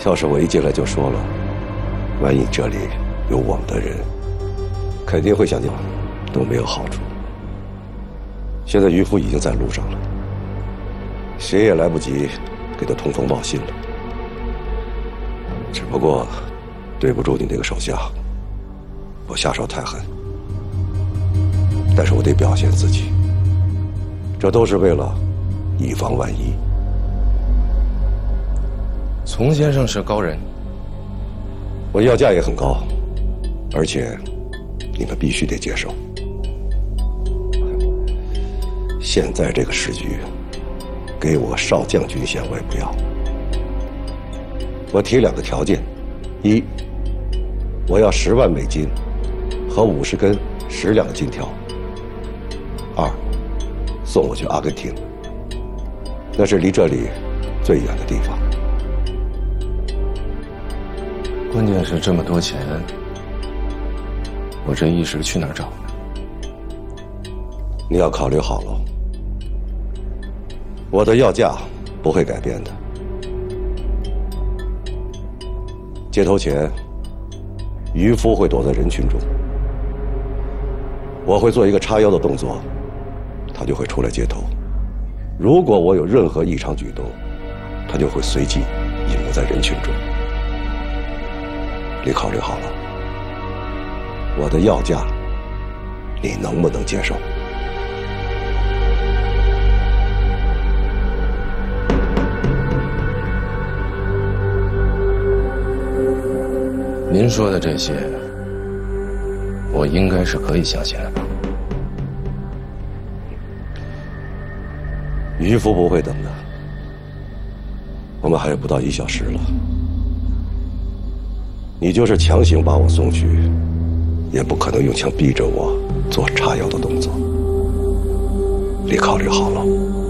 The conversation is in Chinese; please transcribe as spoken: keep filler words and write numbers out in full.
要是我一进来就说了，万一这里有我们的人，肯定会想讲，都没有好处。现在渔夫已经在路上了，谁也来不及给他通风报信了。只不过，对不住你那个手下，我下手太狠，但是我得表现自己，这都是为了以防万一。 丛先生是高人， 我要价也很高，而且你们必须得接受。现在这个时局，给我少将军衔我也不要。我提两个条件：一，我要十万美金和五十根十两的金条；二，送我去阿根廷，那是离这里最远的地方。 关键是这么多钱，我这一时去哪儿找呢？ 你要考虑好了，我的要价不会改变的。接头前，渔夫会躲在人群中，我会做一个叉腰的动作，他就会出来接头。如果我有任何异常举动，他就会随即隐没在人群中。你考虑好了，我的要价，你能不能接受？ 您说的这些，我应该是可以相信的。 渔夫不会等的，我们还有不到一小时了。你就是强行把我送去，也不可能用枪逼着我做叉腰的动作。你考虑好了？